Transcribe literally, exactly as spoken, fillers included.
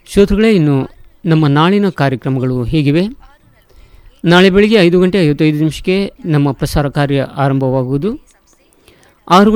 ಶ್ರೋತೃಗಳೇ, ಇನ್ನು ನಮ್ಮ ನಾಳಿನ ಕಾರ್ಯಕ್ರಮಗಳು ಹೀಗಿವೆ. ನಾಳೆ ಬೆಳಿಗ್ಗೆ ಐದು ಗಂಟೆ ಐವತ್ತೈದು ನಿಮಿಷಕ್ಕೆ ನಮ್ಮ ಪ್ರಸಾರ ಕಾರ್ಯ ಆರಂಭವಾಗುವುದು. ಆರು